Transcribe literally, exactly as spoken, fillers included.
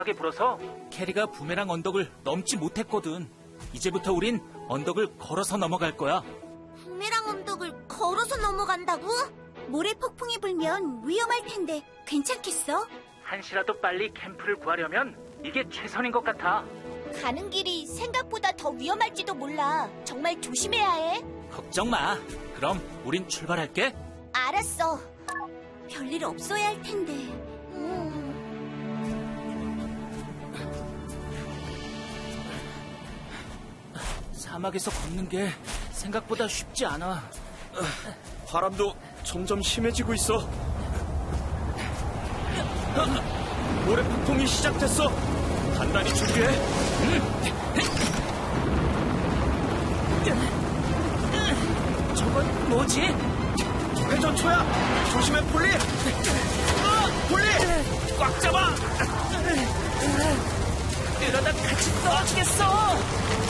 하게 불어서 캐리가 부메랑 언덕을 넘지 못했거든. 이제부터 우린 언덕을 걸어서 넘어갈 거야. 부메랑 언덕을 걸어서 넘어간다고? 모래 폭풍이 불면 위험할 텐데 괜찮겠어? 한시라도 빨리 캠프를 구하려면 이게 최선인 것 같아. 가는 길이 생각보다 더 위험할지도 몰라. 정말 조심해야 해. 걱정 마. 그럼 우린 출발할게. 알았어. 별일 없어야 할 텐데. 음. 사막에서 걷는 게 생각보다 쉽지 않아. 바람도 점점 심해지고 있어. 모래 폭풍이 시작됐어. 단단히 준비해. 저건 뭐지? 회전초야. 조심해, 폴리. 폴리. 꽉 잡아. 이러다 같이 떨어지겠어.